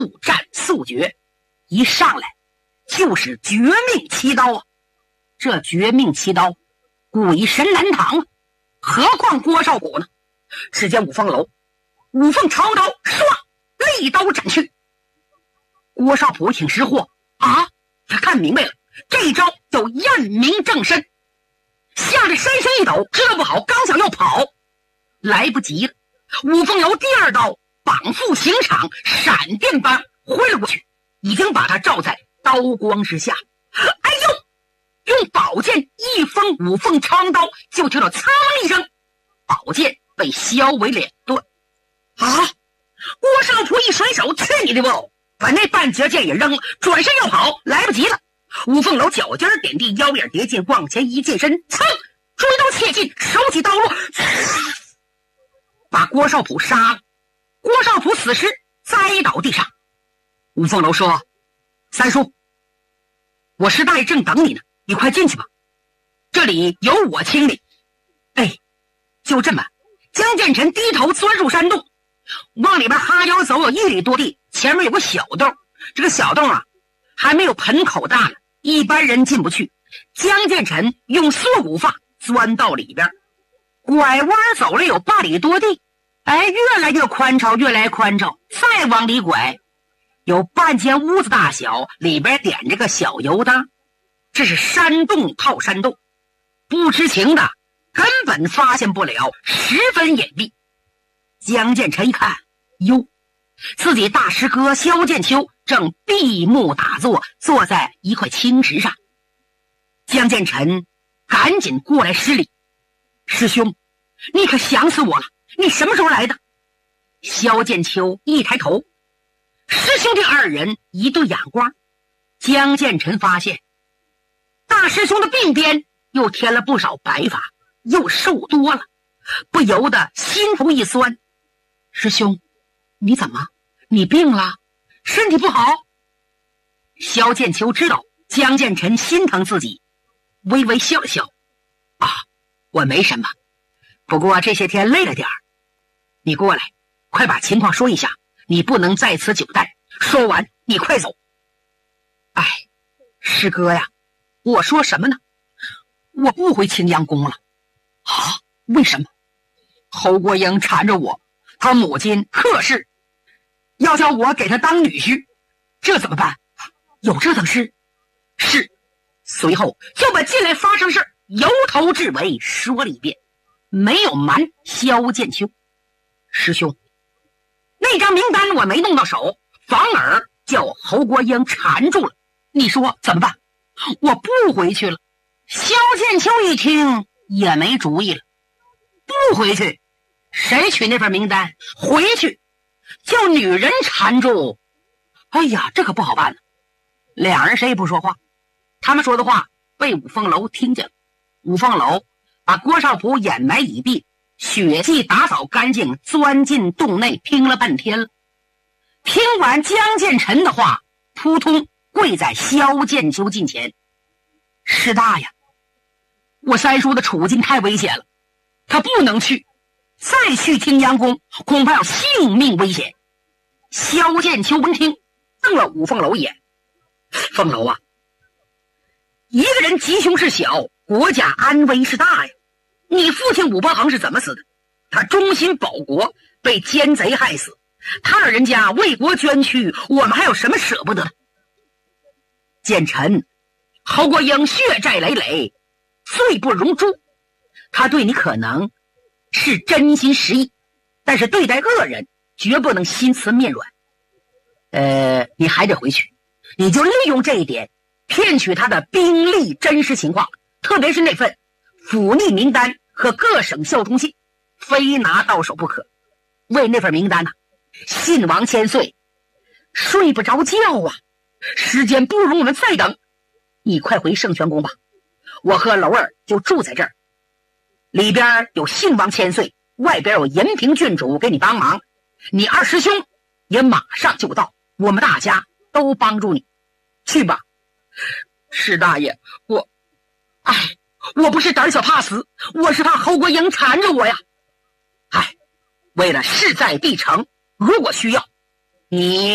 速战速决，一上来就是绝命奇刀啊！这绝命奇刀，鬼神难挡啊！何况郭少普呢？只见五凤楼，五凤长刀唰，利刀斩去。郭少普挺识货啊，他看明白了，这一招叫验明正身，吓得身形一抖，知道不好，刚想要跑，来不及了。五凤楼第二刀绑缚刑场，闪电般挥了过去，已经把他罩在刀光之下。哎呦！用宝剑一封五凤长刀，就听到噌一声，宝剑被削为两段。啊！郭少普一甩手，去你的吧！把那半截剑也扔了，转身要跑，来不及了。五凤楼脚尖点地，腰眼叠进，往前一近身，噌，追刀切进，手起刀落，把郭少普杀了。郭少普死尸栽倒地上。五凤楼说：“三叔，我师大爷正等你呢，你快进去吧，这里由我清理。”哎，就这么，江建成低头钻入山洞，往里边哈腰走有1里多地，前面有个小洞，这个小洞啊还没有盆口大呢，一般人进不去。江建成用缩骨法钻到里边，拐弯走了有8里多地，哎，越来越宽敞，越来越宽敞。再往里拐，有半间屋子大小，里边点着个小油灯。这是山洞套山洞，不知情的根本发现不了，十分隐蔽。江建成一看，哟，自己大师哥萧剑秋正闭目打坐，坐在一块青石上。江建成赶紧过来施礼：“师兄，你可想死我了，你什么时候来的？”萧剑秋一抬头，师兄弟二人一对眼光。江建成发现大师兄的鬓边又添了不少白发，又瘦多了，不由得心头一酸。师兄，你怎么？你病了？身体不好？萧剑秋知道江建成心疼自己，微微笑了笑：“啊，我没什么，不过这些天累了点儿。你过来，快把情况说一下，你不能在此久待。说完，你快走。”哎，师哥呀，我说什么呢？我不回青阳宫了。啊？为什么？侯国英缠着我，他母亲贺氏要叫我给他当女婿，这怎么办？有这等事？是。随后就把近来发生的事由头至尾说了一遍，没有瞒萧剑秋。师兄，那张名单我没弄到手，反而叫侯国英缠住了，你说怎么办？我不回去了。萧剑秋一听也没主意了，不回去，谁取那份名单？回去叫女人缠住，哎呀，这可不好办了。两人谁也不说话，他们说的话被五凤楼听见了。五凤楼把郭少普掩埋已毕，血迹打扫干净，钻进洞内听了半天了。听完江建成的话，扑通跪在萧剑秋近前：“师大呀，我三叔的处境太危险了，他不能去，再去青阳宫恐怕要性命危险。”萧剑秋闻听，瞪了五凤楼一眼：“凤楼啊，一个人吉凶是小，国家安危是大呀。你父亲武伯衡是怎么死的？他忠心保国，被奸贼害死。他老人家为国捐躯，我们还有什么舍不得的？建成，侯国英血债累累，罪不容诛。他对你可能是真心实意，但是对待恶人绝不能心慈面软。你还得回去，你就利用这一点骗取他的兵力真实情况，特别是那份府吏名单和各省效忠信，非拿到手不可。为那份名单呢，信王千岁，睡不着觉啊！时间不容我们再等，你快回圣泉宫吧，我和楼儿就住在这儿。里边有信王千岁，外边有延平郡主给你帮忙，你二师兄也马上就到，我们大家都帮助你。去吧。师大爷，我不是胆小怕死，我是怕侯国英缠着我呀。为了势在必成，如果需要，你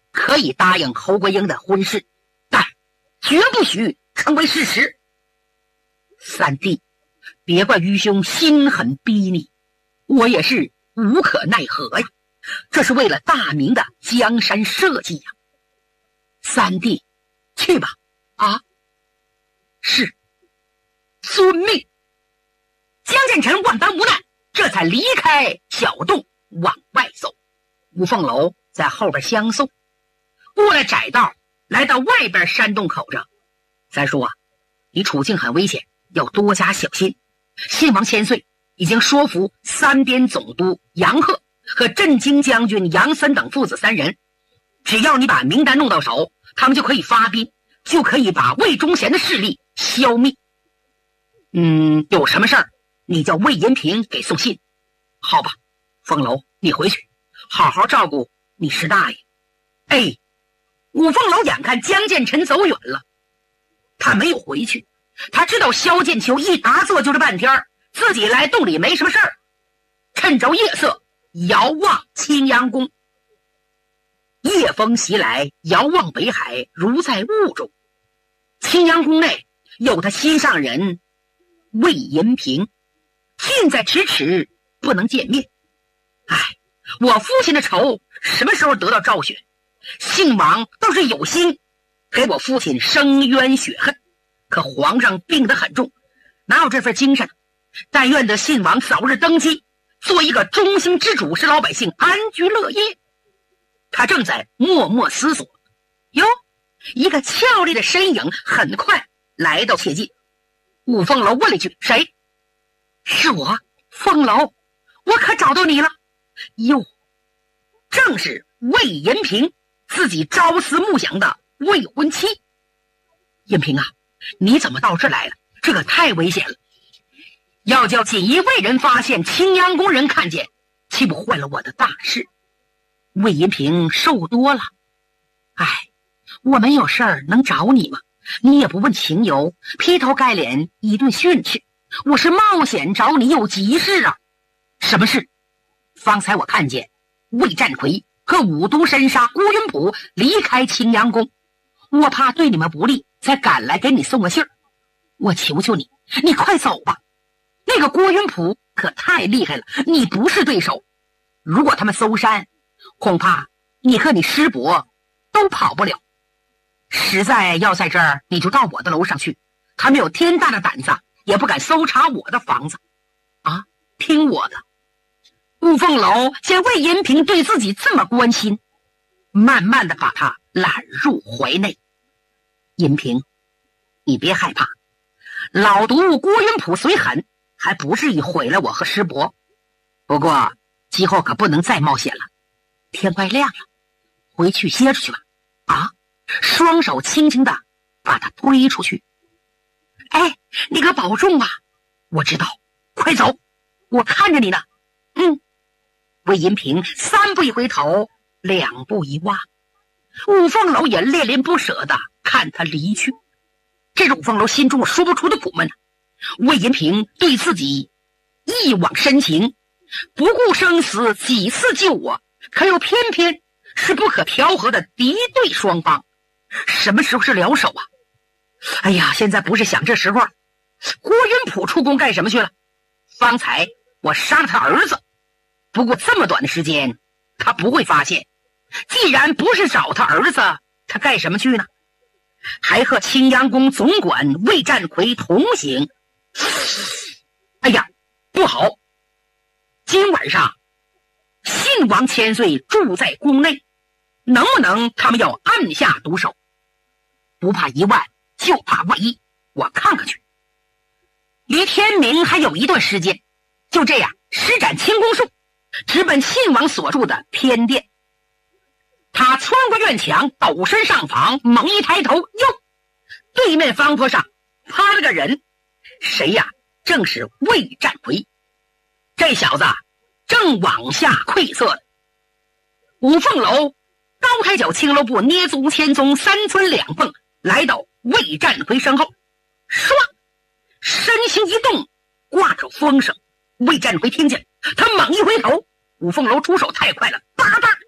可以答应侯国英的婚事，但绝不许成为事实。三弟，别怪愚兄心狠逼你，我也是无可奈何呀，这是为了大明的江山社稷呀。三弟，去吧。啊，是，遵命。江建成万般无奈，这才离开小洞往外走。吴凤楼在后边相送，过了窄道，来到外边山洞口这。再说啊，你处境很危险，要多加小心。信王千岁已经说服三边总督杨鹤和镇京将军杨森等父子三人，只要你把名单弄到手，他们就可以发兵，就可以把魏忠贤的势力消灭。有什么事儿你叫魏银平给送信。好吧，凤楼，你回去好好照顾你师大爷。哎，五凤楼眼看江建成走远了，他没有回去，他知道萧剑秋一打坐就是半天，自己来洞里没什么事儿，趁着夜色遥望青阳宫。夜风袭来，遥望北海，如在雾中。青阳宫内有他心上人魏银平，近在咫尺，不能见面。哎，我父亲的仇什么时候得到昭雪？信王倒是有心给我父亲伸冤雪恨，可皇上病得很重，哪有这份精神？但愿得信王早日登基，做一个忠心之主，使老百姓安居乐业。他正在默默思索，哟，一个俏丽的身影很快来到切近。五凤楼问了一句：“谁？”“是我，凤楼，我可找到你了。”哟，正是魏银平自己朝思暮想的未婚妻。银平啊，你怎么到这来了？这可太危险了！要叫锦衣卫人发现，青阳宫人看见，岂不坏了我的大事？魏银平受多了。哎，我没有事儿能找你吗？你也不问情由，劈头盖脸一顿训斥。我是冒险找你，有急事啊。什么事？方才我看见魏战魁和五都神杀郭云普离开青阳宫，我怕对你们不利，才赶来给你送个信儿。我求求你，你快走吧。那个郭云普可太厉害了，你不是对手。如果他们搜山，恐怕你和你师伯都跑不了。实在要在这儿，你就到我的楼上去，他们有天大的胆子，也不敢搜查我的房子。啊，听我的。雾凤楼见魏银平对自己这么关心，慢慢的把他揽入怀内。银平，你别害怕，老毒郭云普虽狠，还不至于毁了我和师伯。不过今后可不能再冒险了。天快亮了，回去歇着去吧。啊，双手轻轻的把他推出去。哎，你可保重啊。我知道，快走，我看着你呢。魏银平三步一回头，两步一挖，五凤楼也恋恋不舍的看他离去。这是五凤楼心中说不出的苦闷啊。魏银平对自己一往深情，不顾生死几次救我，可又偏偏是不可调和的敌对双方，什么时候是了手啊？哎呀，现在不是想这时候了。郭云普出宫干什么去了？方才我杀了他儿子，不过这么短的时间他不会发现。既然不是找他儿子，他干什么去呢？还和青阳宫总管魏战魁同行。哎呀，不好，今晚上信王千岁住在宫内，能不能他们要按下毒手？不怕一万，就怕万一，我看看去。离天明还有一段时间，就这样施展轻功术，直奔信王所住的偏殿。他穿过院墙，陡身上房，猛一抬头，哟，对面方坡上趴了个人。谁呀？正是魏战魁。这小子正往下窥测了。五凤楼高抬脚，青楼步，捏足千宗，三寸两凤，来到魏战魁身后，唰，身形一动，挂着风声。魏战魁听见，他猛一回头，五凤楼出手太快了，叭叭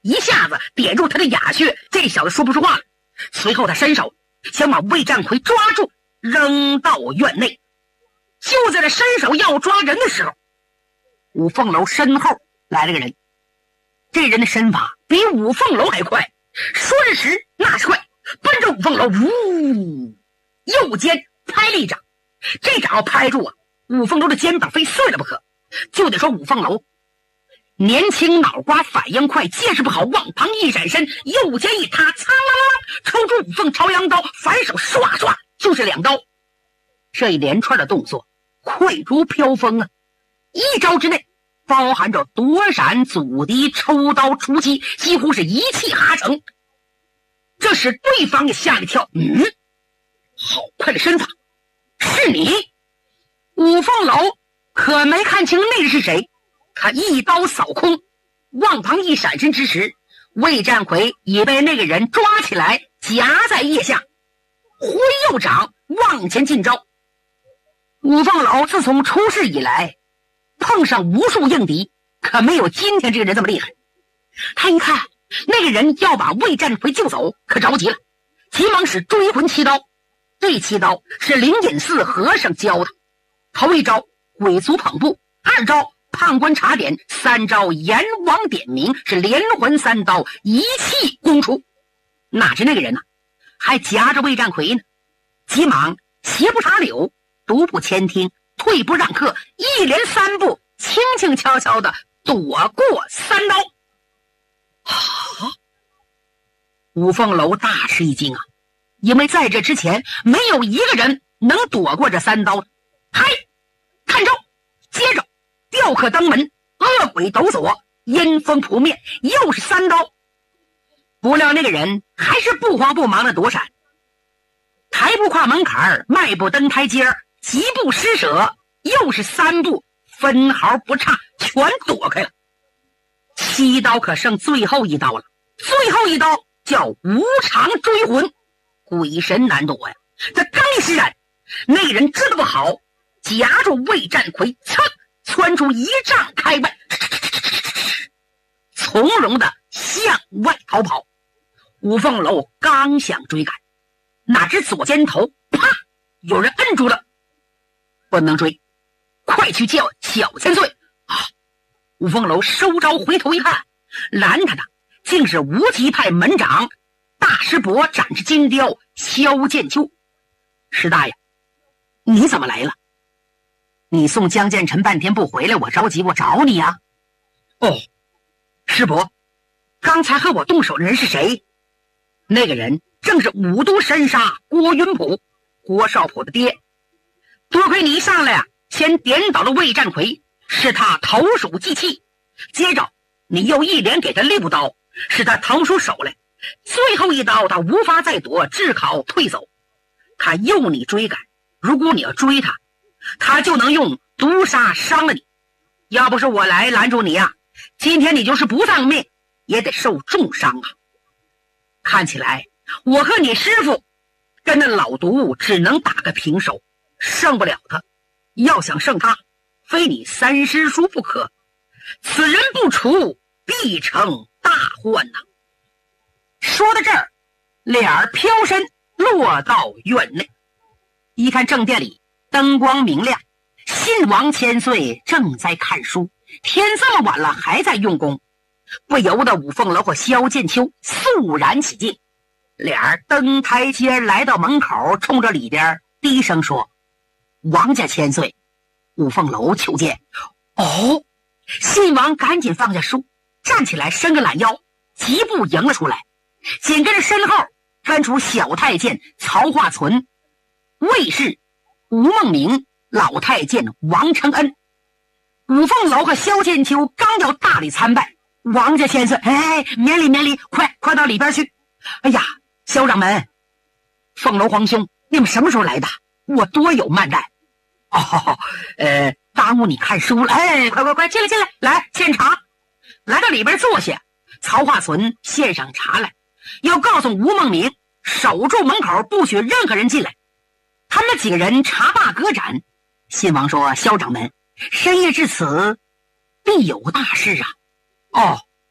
一下子点住他的哑穴，这小子说不出话了。随后他伸手想把魏占奎抓住，扔到院内。就在他伸手要抓人的时候，五凤楼身后来了个人。这人的身法比五凤楼还快，说是迟那是快，奔着五凤楼呜，右肩拍了一掌。这掌要拍住啊，五凤楼的肩膀非碎了不可。就得说五凤楼年轻脑瓜反应快，见识不好，往旁一闪身，右肩一塌，苍啷啷抽出五凤朝阳刀，反手唰唰就是2刀。这一连串的动作快如飘风啊！一招之内包含着躲闪、阻敌、抽刀、出击，几乎是一气哈成。这使对方也吓了一跳，好快的身法，是你？五凤楼可没看清那人是谁，他一刀扫空，往旁一闪身之时，魏占奎已被那个人抓起来，夹在腋下，挥右掌往前进招。五凤楼自从出世以来，碰上无数硬敌，可没有今天这个人这么厉害。他一看那个人要把魏占奎救走，可着急了，急忙使追魂7刀。这7刀是灵隐寺和尚教的，头一招鬼足捧步，2招判官查点，3招阎王点名，是连环3刀一气攻出。哪知那个人呢，还夹着魏占奎呢，急忙斜不插柳，独步前厅，退不让客，一连3步，轻轻悄悄的躲过3刀。五凤楼大吃一惊啊，因为在这之前没有一个人能躲过这3刀。嗨，看招！接着吊客登门，恶鬼抖擞，阴风扑面，又是3刀。不料那个人还是不慌不忙的躲闪，抬步跨门槛，迈步登台阶，疾步施舍，又是3步，分毫不差，全躲开了。7刀可剩最后一刀了，最后一刀叫无常追魂，鬼神难躲呀！这刚一施展，那个人知道不好，夹住魏占奎，噌窜出1丈开外，从容的向外逃跑。五凤楼刚想追赶，哪知左肩头啪有人摁住了，不能追，快去叫小千岁啊！五凤楼收招回头一看，拦他的竟是无极派门长大师伯展翅金雕萧剑秋。师大爷，你怎么来了？你送江建成半天不回来，我着急，我找你呀。哦，师伯，刚才和我动手的人是谁？那个人正是五都神杀郭云普，郭少普的爹。多亏你一上来先点倒了魏占奎，使他投鼠忌器，接着你又一连给他6刀，使他腾出手来，最后一刀他无法再躲，只好退走。他诱你追赶，如果你要追他，他就能用毒杀伤了你。要不是我来拦住你啊，今天你就是不丧命也得受重伤啊。看起来我和你师父跟那老毒只能打个平手，胜不了他。要想胜他，非你3师叔不可。此人不除，必成大患呐。说到这儿，脸儿飘身落到院内，一看正殿里灯光明亮，信王千岁正在看书，天这么晚了还在用功，不由得五凤楼和萧剑秋肃然起敬。俩人登台阶来到门口，冲着里边低声说：“王家千岁，五凤楼求见。”哦，信王赶紧放下书，站起来伸个懒腰，疾步迎了出来，紧跟着身后跟出小太监曹化存、卫士吴梦明、老太监王承恩。五凤楼和萧剑秋刚要大礼参拜，王家千岁，免礼免礼，快到里边去。哎呀，萧掌门，凤楼皇兄，你们什么时候来的？我多有慢待。哦，耽误你看书了。快进来，来献茶。来到里边坐下，曹化存献上茶来，要告诉吴梦明守住门口，不许任何人进来。他们几个人茶罢歌盏。信王说：“萧掌门，深夜至此，必有大事啊。”哦，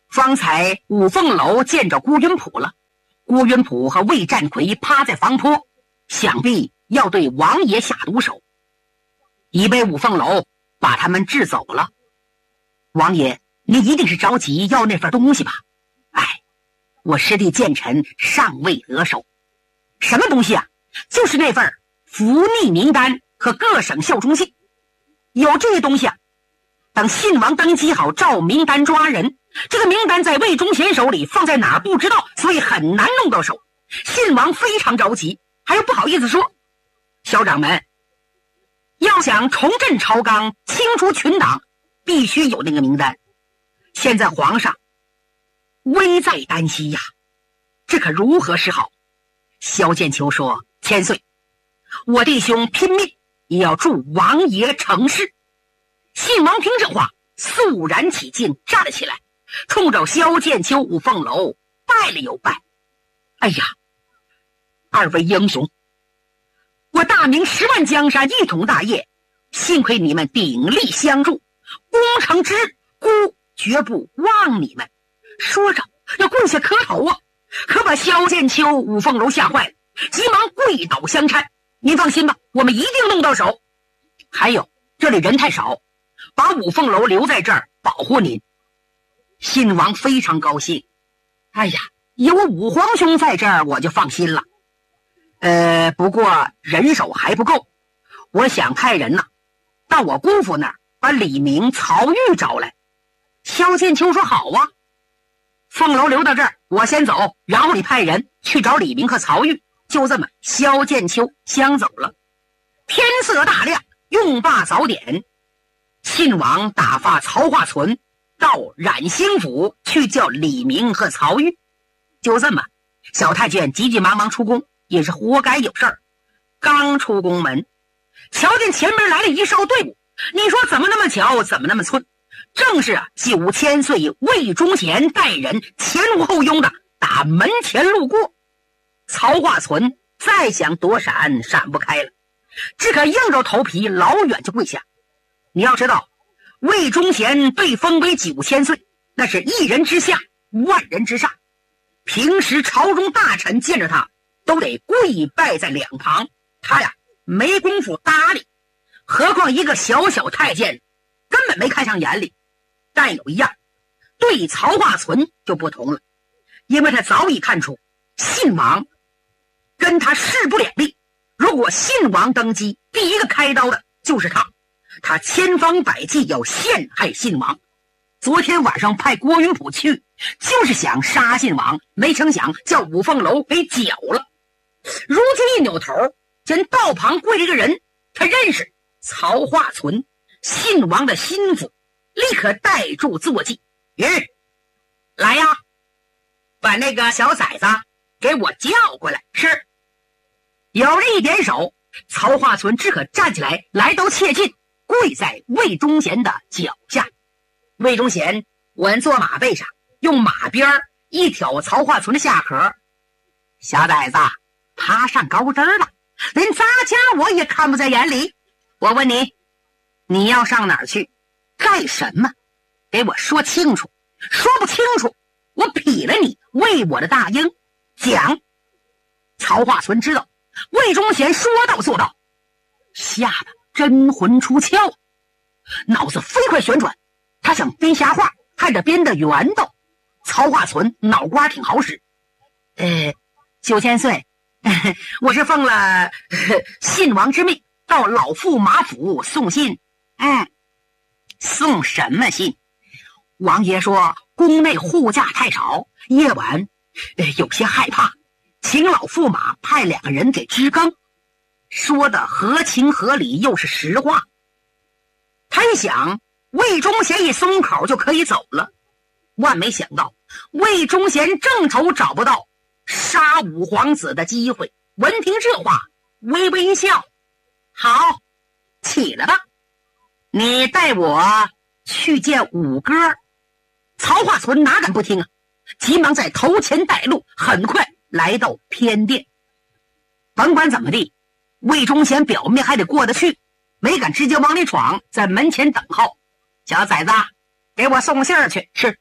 方才五凤楼见着郭云普了，郭云普和魏占奎趴在房坡，想必要对王爷下毒手，已被五凤楼把他们治走了。王爷，你一定是着急要那份东西吧？哎，我师弟剑臣尚未得手。什么东西啊？就是那份伏逆名单和各省效忠信。有这些东西啊，等信王登基好照名单抓人，这个名单在魏忠贤手里放在哪儿不知道，所以很难弄到手。信王非常着急，还有不好意思说，小掌门，要想重振朝纲，清除群党，必须有那个名单。现在皇上危在旦夕呀，这可如何是好？萧剑秋说：千岁，我弟兄拼命也要助王爷成事。信王听这话肃然起敬，站了起来，冲着萧剑秋、五凤楼拜了又拜。哎呀，二位英雄，我大明10万江山一统大业，幸亏你们鼎力相助，功成之日，孤绝不忘你们。说着要跪下磕头啊，可把萧剑秋、五凤楼吓坏了，急忙跪倒相搀。您放心吧，我们一定弄到手。还有，这里人太少，把五凤楼留在这儿保护您。信王非常高兴，哎呀，有五皇兄在这儿我就放心了。不过人手还不够，我想派人呢，到我姑父那儿把李明、曹玉找来。萧剑秋说好啊，凤楼留到这儿，我先走，然后你派人去找李明和曹玉。就这么，萧剑秋相走了。天色大亮，用罢早点，信王打发曹化存到冉兴府去叫李明和曹玉。就这么，小太监急急忙忙出宫，也是活该有事儿。刚出宫门，瞧见前面来了一哨队伍，你说怎么那么巧，怎么那么寸？正是9000岁魏忠贤带人前无后拥的打门前路过。曹化存再想躲闪，闪不开了，只可硬着头皮老远就跪下。你要知道，魏忠贤被封为9000岁，那是一人之下，万人之上。平时朝中大臣见着他都得跪拜在两旁，他呀没工夫搭理，何况一个小小太监根本没看上眼里。但有一样，对曹化存就不同了，因为他早已看出信王跟他势不两立，如果信王登基，第一个开刀的就是他，他千方百计要陷害信王。昨天晚上派郭云普去，就是想杀信王，没成想叫五凤楼给搅了。如今一扭头，见道旁跪着一个人，他认识曹化存，信王的心腹，立刻带住坐骑。来呀，把那个小崽子给我叫过来。是。有人一点手，曹化存只可站起来，来到切近，跪在魏忠贤的脚下。魏忠贤稳坐马背上，用马鞭一挑曹化存的下颌。小崽子爬上高枝了，连杂家我也看不在眼里。我问你，你要上哪儿去？干什么？给我说清楚。说不清楚，我劈了你为我的大英。讲。曹化存知道魏忠贤说到做到，吓得真魂出窍，脑子飞快旋转。他想编瞎话，还得编得圆道。曹化存脑瓜挺好使。9000岁，我是奉了信王之命，到老驸马府送信。送什么信？王爷说宫内护驾太少，夜晚有些害怕，请老驸马派2个人给支更。说的合情合理，又是实话。他一想，魏忠贤一松口就可以走了，万没想到魏忠贤正愁找不到杀五皇子的机会。闻听这话，微微一笑。好，起来吧，你带我去见五哥。曹化存哪敢不听啊，急忙在头前带路，很快来到偏殿。甭管怎么地，魏忠贤表面还得过得去，没敢直接往里闯，在门前等候。小崽子，给我送信儿去。是。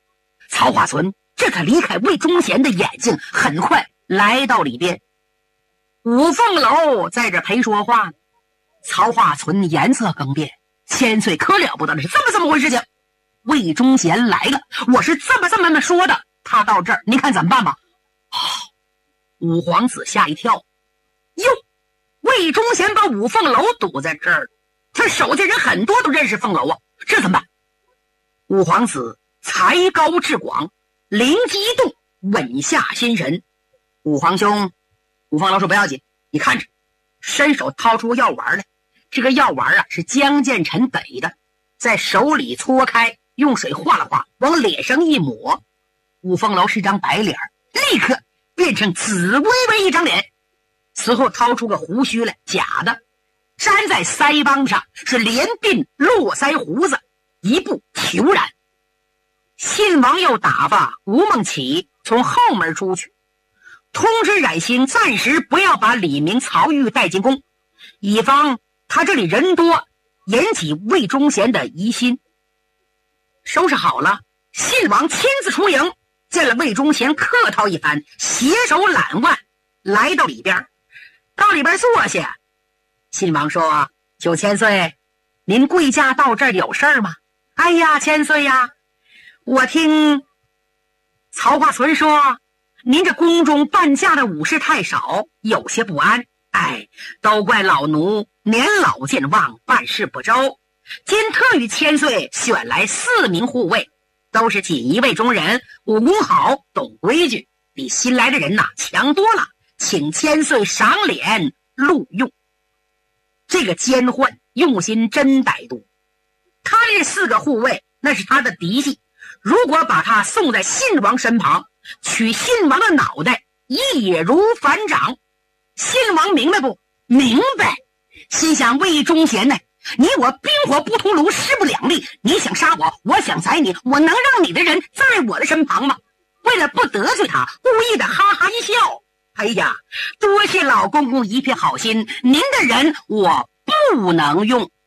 曹化存这可离开魏忠贤的眼睛，很快来到里边。五凤楼在这陪说话呢。曹化存颜色更变，千岁可了不得了，是这么回事情。魏忠贤来了，我是这么说的，他到这儿您看怎么办吧？五皇子吓一跳，哟，魏忠贤把五凤楼堵在这儿，他手下人很多都认识凤楼啊，这怎么办？五皇子才高志广，灵机一动，稳下心神。五皇兄，五凤楼说不要紧，你看着，伸手掏出药丸来。这个药丸啊是江建成给的，在手里搓开，用水化了化，往脸上一抹。五凤楼是张白脸，立刻变成紫薇薇一张脸。此后掏出个胡须来，假的，粘在腮帮上，是连鬓络腮胡子，一步虬髯。信王又打发吴孟起从后门出去，通知冉兴暂时不要把李明、曹玉带进宫，以防他这里人多，引起魏忠贤的疑心。收拾好了，信王亲自出营，见了魏忠贤，客套一番，携手揽腕来到里边，到里边坐下。信王说：“九千岁，您贵驾到这儿有事儿吗？”“哎呀，千岁呀，我听曹化存说，您这宫中伴驾的武士太少，有些不安。哎，都怪老奴年老健忘，办事不周。今特与千岁选来4名护卫，都是锦衣卫中人，武功好，懂规矩，比新来的人强多了，请千岁赏脸录用。”这个奸宦用心真歹毒，他这4个护卫那是他的嫡系，如果把他送在信王身旁，取信王的脑袋，易如反掌。信王明白不？明白。心想魏忠贤呢，你我冰火不同炉，势不两立，你想杀我，我想宰你，我能让你的人在我的身旁吗？为了不得罪他，故意的哈哈一笑。哎呀，多谢老公公一片好心，您的人我不能用。